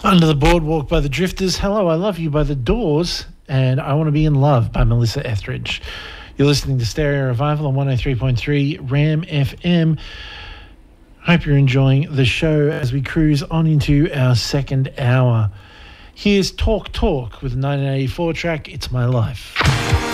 Under the Boardwalk by the Drifters. Hello, I Love You by the Doors. And I Want to Be in Love by Melissa Etheridge. You're listening to Stereo Revival on 103.3 Ram FM. Hope you're enjoying the show as we cruise on into our second hour. Here's Talk Talk with the 1984 track, It's My Life.